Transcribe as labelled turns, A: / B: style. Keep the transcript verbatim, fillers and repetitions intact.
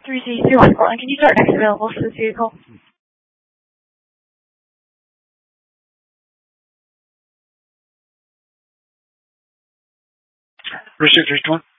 A: three C three one Portland. Can you start next available for this vehicle?
B: Three six three one.